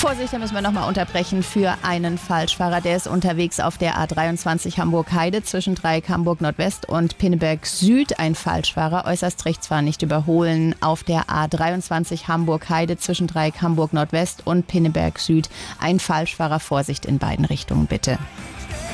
Vorsicht, da müssen wir nochmal unterbrechen für einen Falschfahrer. Der ist unterwegs auf der A23 Hamburg-Heide zwischen Dreieck Hamburg Nordwest und Pinneberg Süd. Ein Falschfahrer, äußerst rechts fahren, nicht überholen. Auf der A23 Hamburg-Heide zwischen Dreieck Hamburg Nordwest und Pinneberg Süd. Ein Falschfahrer, Vorsicht in beiden Richtungen bitte.